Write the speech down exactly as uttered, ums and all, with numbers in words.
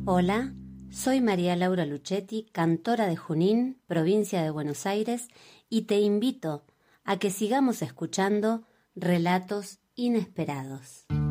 Hola, soy María Laura Luchetti, cantora de Junín, provincia de Buenos Aires, y te invito a que sigamos escuchando Relatos Inesperados.